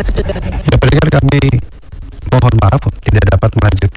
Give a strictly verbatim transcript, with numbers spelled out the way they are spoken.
sudah. Ya, pendengar kami mohon maaf tidak dapat melanjutkan